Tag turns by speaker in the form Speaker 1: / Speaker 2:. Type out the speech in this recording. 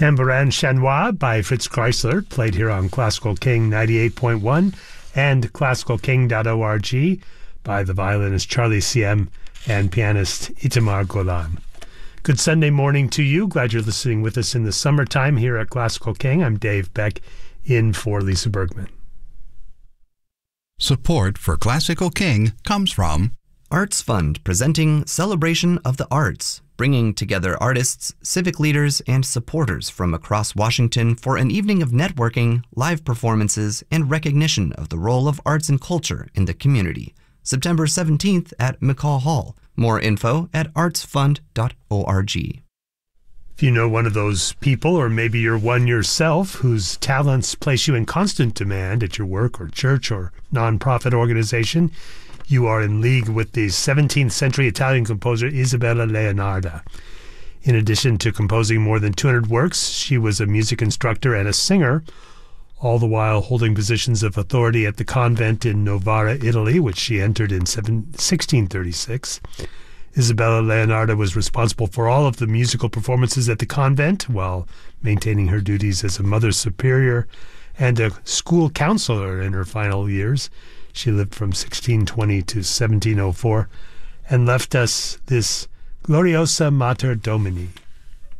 Speaker 1: Tambourin Chanois by Fritz Kreisler, played here on Classical King 98.1 and classicalking.org by the violinist Charlie Siem and pianist Itamar Golan. Good Sunday morning to you. Glad you're listening with us in the summertime here at Classical King. I'm Dave Beck, in for Lisa Bergman.
Speaker 2: Support for Classical King comes from
Speaker 3: Arts Fund, presenting Celebration of the Arts, bringing together artists, civic leaders, and supporters from across Washington for an evening of networking, live performances, and recognition of the role of arts and culture in the community. September 17th at McCaw Hall. More info at artsfund.org.
Speaker 1: If you know one of those people, or maybe you're one yourself, whose talents place you in constant demand at your work or church or nonprofit organization, you are in league with the 17th century Italian composer Isabella Leonarda. In addition to composing more than 200 works, she was a music instructor and a singer, all the while holding positions of authority at the convent in Novara, Italy, which she entered in 1636. Isabella Leonarda was responsible for all of the musical performances at the convent while maintaining her duties as a mother superior and a school counselor in her final years. She lived from 1620 to 1704 and left us this Gloriosa Mater Domini.